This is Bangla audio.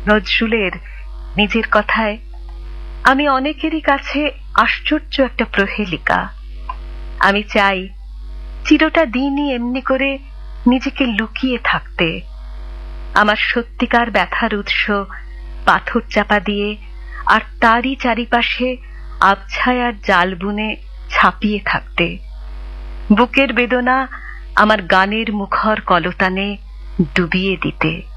নজরুলের নিজের কথায়, আমি অনেকেরই কাছে আশ্চর্য একটা প্রহেলিকা। আমি চাই চিরটা দিনই এমনি করে নিজেকে লুকিয়ে থাকতে, আমার সত্যিকার ব্যথার উৎস পাথর চাপা দিয়ে আর তারই চারিপাশে আবছায়ার জাল বুনে ছাপিয়ে থাকতে, বুকের বেদনা আমার গানের মুখর কলতানে ডুবিয়ে দিতে।